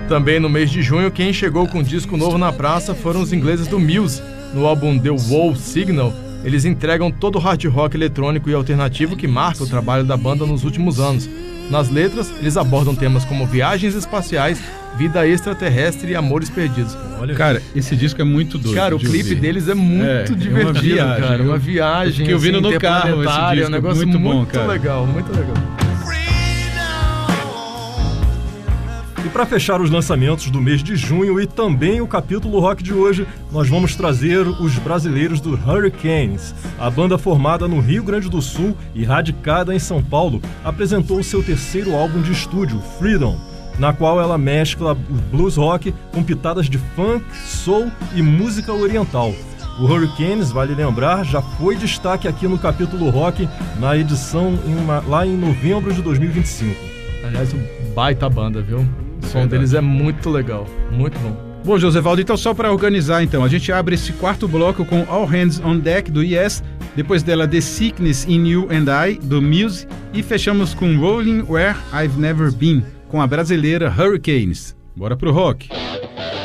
Também no mês de junho, quem chegou com um disco novo na praça foram os ingleses do Muse. No álbum The Wall Signal, eles entregam todo o hard rock eletrônico e alternativo que marca o trabalho da banda nos últimos anos. Nas letras, eles abordam temas como viagens espaciais, vida extraterrestre e amores perdidos. Olha, cara, esse disco é muito doido. Cara, o clipe deles é muito divertido, cara. Uma viagem. Fiquei ouvindo no carro esse disco, é um negócio muito bom, cara. Legal, muito legal. E para fechar os lançamentos do mês de junho e também o capítulo rock de hoje, nós vamos trazer os brasileiros do Hurricanes. A banda formada no Rio Grande do Sul e radicada em São Paulo apresentou o seu terceiro álbum de estúdio, Freedom, na qual ela mescla o blues rock com pitadas de funk, soul e música oriental. O Hurricanes, vale lembrar, já foi destaque aqui no capítulo rock na edição lá em novembro de 2025. Aliás, baita banda, viu? O som deles é muito legal, muito bom. Bom, Josevaldo, então só para organizar, a gente abre esse quarto bloco com All Hands on Deck, do Yes, depois dela The Sickness in You and I, do Muse, e fechamos com Rolling Where I've Never Been, com a brasileira Hurricanes. Bora pro rock!